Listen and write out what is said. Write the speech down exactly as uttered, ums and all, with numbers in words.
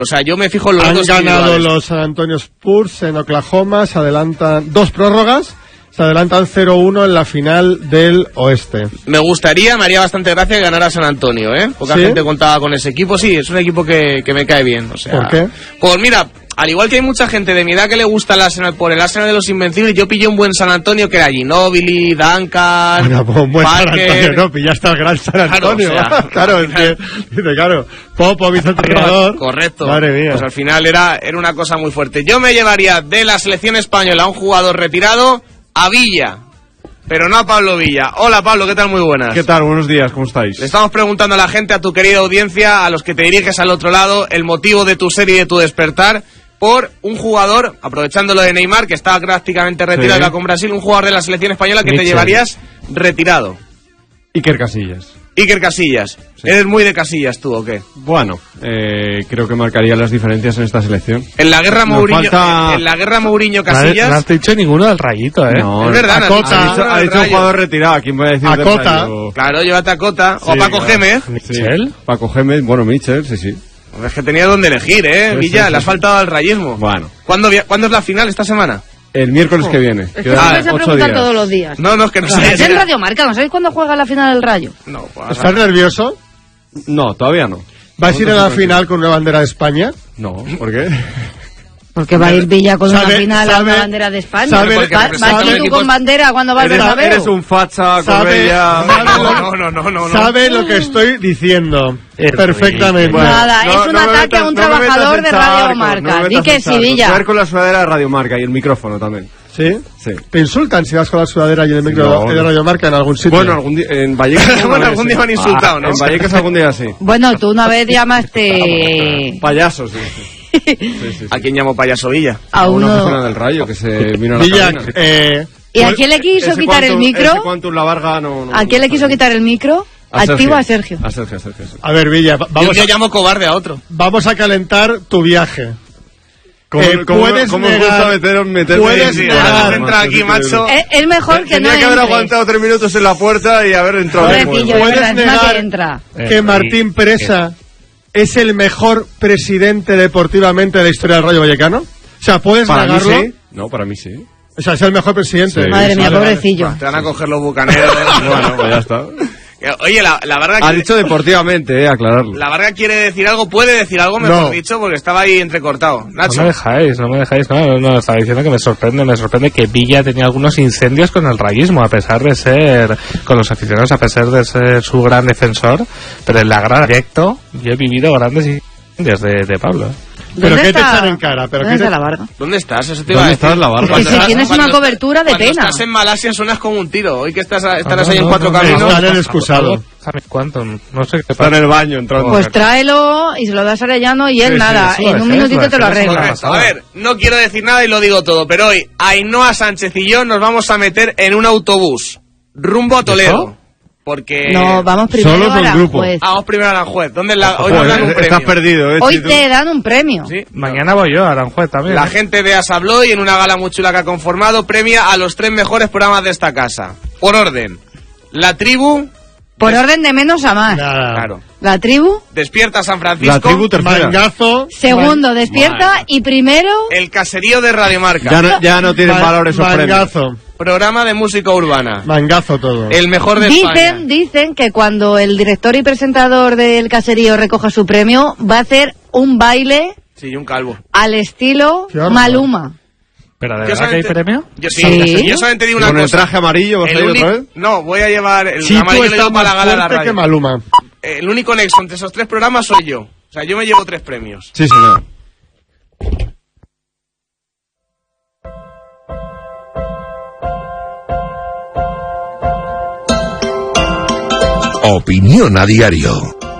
O sea, yo me fijo en los Han datos ganado los San Antonio Spurs en Oklahoma, se adelantan dos prórrogas, se adelantan cero uno en la final del oeste. Me gustaría, me haría bastante gracia que ganara San Antonio, ¿eh? Poca ¿Sí? gente contaba con ese equipo. Sí, es un equipo que, que me cae bien. O sea, ¿por qué? Pues mira, al igual que hay mucha gente de mi edad que le gusta el Arsenal por el Arsenal de los Invencibles, yo pillé un buen San Antonio que era Ginóbili, Duncan, Bueno, pues un buen San Parker. Antonio, no, pillaste al gran San Antonio. Claro, o sea, claro, es que, dice, claro, Popo, viceentrenador. Correcto. Madre mía. Pues al final era, era una cosa muy fuerte. Yo me llevaría de la selección española a un jugador retirado a Villa. Pero no a Pablo Villa. Hola Pablo, ¿qué tal? Muy buenas. ¿Qué tal? Buenos días, ¿cómo estáis? Le estamos preguntando a la gente, a tu querida audiencia, a los que te diriges al otro lado, el motivo de tu ser y de tu despertar por un jugador, aprovechando lo de Neymar, que está prácticamente retirado Sí. con Brasil, un jugador de la selección española que Michel. te llevarías retirado. Iker Casillas. Iker Casillas. Sí. ¿Eres muy de Casillas tú o qué? Bueno, eh, creo que marcaría las diferencias en esta selección. En la guerra Nos Mourinho, falta- en, en la guerra Mourinho No has Casillas. dicho ninguno del Rayito, ¿eh? No, Es verdad, a no has Cota, dicho ha dicho, ninguno ha del dicho un Rayo. jugador retirado. ¿A quién voy a decir A del Cota. Rayo? Claro, llévate a Cota o a Sí, Paco claro. Gémez. Sí. ¿Michel? Paco Gémez, bueno, Michel, sí, sí. Es que tenía donde elegir, ¿eh? Sí, Villa, sí, le has sí. faltado al rayismo. Bueno. ¿Cuándo, vi- ¿Cuándo es la final esta semana? El miércoles que viene. Es que Quedan siempre se ocho preguntan días. todos los días. No, no, es que no Es sé. en Radio Marca, ¿no sabéis cuándo juega la final del Rayo? No, pues, ¿Estás nervioso? No, todavía no. ¿Vas a ir a la No, final con una bandera de España? No, ¿por qué? Porque va a ir Villa con una Sabe- final a sabe- una bandera de España. sabe- Va- porque va- representa ¿Vas los tú equipos- con bandera cuando va al Eres, Bernabéu? eres un facha, Sabe- Corbella... sabe- No, no, no, no, no. Sabe lo que estoy diciendo Es perfectamente. Bueno, Nada, no- es un no me ataque metas- a un no me metas trabajador en de Radio charcos, Marca. no me Di metas que en sí, charcos. Villa. Voy a ir con la sudadera de Radio Marca y el micrófono también. ¿Sí? Sí. ¿Te insultan si vas con la sudadera y el micro No, de no. Radio Marca en algún sitio? Bueno, algún día, en Vallecas... Bueno, alguna algún vez, día me han sí. insultado, ¿no? En Vallecas algún día sí. Bueno, tú una vez llamaste Payasos, sí. Sí, sí, sí. ¿A quién llamo payaso Villa? a Una persona uno... del Rayo que se vino a la Villa, cabina. eh, ¿Y a quién le quiso Ese quitar el Quantum- micro? ese Quantum La Varga no, no- ¿A quién le quiso quitar el micro? A Activo a Sergio. A Sergio, a Sergio. sí. a ver, Villa, va- Vamos vamos yo a, llamo cobarde a otro. vamos a calentar tu viaje. ¿Cómo, Eh, cómo- puedes cómo os negar- gusta meteros, meterme puedes en- negar- Ah, Has entrado aquí, sí, sí, macho. sí. Es, es mejor que no Tenía que haber entre. aguantado tres minutos en la puerta y haber entrado. Pobrecillo, ¿Puedes es verdad, encima negar que entra. que Eh, Martín y- Presa es el mejor presidente deportivamente de la historia del Rayo Vallecano? O sea, ¿puedes Para mí negarlo? sí. No, para mí sí. O sea, es el mejor presidente. Sí. Madre mía, Vale, vale. pobrecillo. Te van a coger los bucaneros. Bueno, pues ya está. Oye, la, la Varga Ha quiere, dicho deportivamente, eh, aclararlo. la Varga quiere decir algo, puede decir algo, mejor No. dicho, porque estaba ahí entrecortado. No Nacho. me dejáis, no me dejáis. No, no, estaba diciendo que me sorprende, me sorprende que Villa tenía algunos incendios con el rayismo, a pesar de ser, con los aficionados, a pesar de ser su gran defensor, pero en la gran directo yo he vivido grandes incendios de, de Pablo. ¿eh? ¿Pero ¿Dónde qué te está- echan en cara? ¿Pero ¿Dónde qué está te- la Varga? ¿Dónde estás? Eso te iba a ¿Dónde decir. estás, la Varga? Cuando Ese estás- tienes una cuando- cobertura de cuando pena. estás en Malasia suenas como un tiro. Hoy que estás, estarás Ah, ahí en no, cuatro no, no, caminos. no, Estaré no, excusado. ¿Sabes cuánto? No sé qué Está en el baño entrando. Pues tráelo y se lo das a Arellano y él Sí, sí, nada, eso en es, un eso minutito es, te lo eso es arregla. correcto. A ver, no quiero decir nada y lo digo todo, pero hoy Ainhoa Sánchez y yo nos vamos a meter en un autobús rumbo a Toledo. Porque... No, vamos primero Solos o a en Aranjuez. grupo. Vamos primero a Aranjuez. ¿Dónde la... Hoy nos Joder, dan un premio. estás perdido, eh. Hoy Chitu. te dan un premio. Sí. Mañana voy yo a Aranjuez también. La ¿eh? gente de Asabloy, en una gala muy chula que ha conformado, premia a los tres mejores programas de esta casa. Por orden. La Tribu... Por orden de menos a más. Nada. Claro. La tribu, Despierta San Francisco. La Tribu tercera. Mangazo. segundo, despierta y primero, El Caserío de Radio Marca. Ya no, ya no tienen Man- valor esos premios. Mangazo. Programa de música urbana. Mangazo todo. El mejor de España. dicen, dicen que cuando el director y presentador del caserío recoja su premio, va a hacer un baile Sí, y un calvo. al estilo Qué horror. Maluma. ¿Pero de Yo verdad que hay solamente- premio? Yo sí, Sí. yo solamente digo una Con el cosa. traje amarillo, ¿vas a El ir único- otra vez? No, voy a llevar el Chico amarillo está llevo para la más gala de la fuerte que radio. Maluma. El único nexo entre esos tres programas soy yo. O sea, yo me llevo tres premios. Sí, señor. Opinión a diario.